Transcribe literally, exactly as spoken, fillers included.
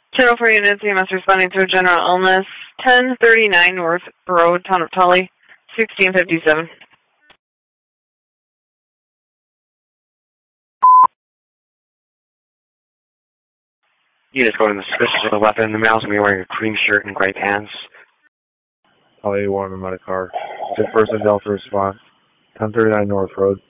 Channel four units, E M S responding to a general illness. ten thirty-nine North Road, Town of Tully, sixteen fifty-seven. Units going to suspicious with a weapon. The male's going to be wearing a cream shirt and gray pants. Tully one, I'm out of car. Good person, Delta response. ten thirty-nine North Road.